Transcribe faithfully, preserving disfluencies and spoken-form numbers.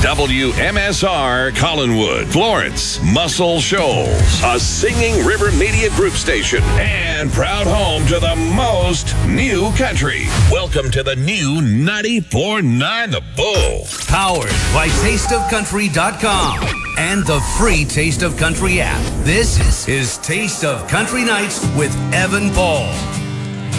W M S R Collinwood, Florence, Muscle Shoals, a Singing River Media Group station, and proud home to the most new country. Welcome to the new ninety-four point nine The Bull. Powered by taste of country dot com and the free Taste of Country app. This is Taste of Country Nights with Evan Paul.